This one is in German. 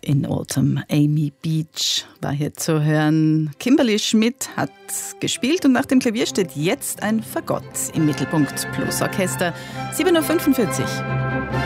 In Autumn. Amy Beach war hier zu hören. Kimberly Schmidt hat gespielt und nach dem Klavier steht jetzt ein Fagott im Mittelpunkt plus Orchester. 7:45 Uhr.